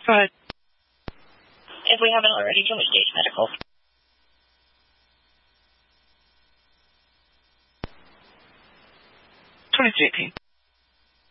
Go ahead. If we haven't already, can we stage medical? $23.18.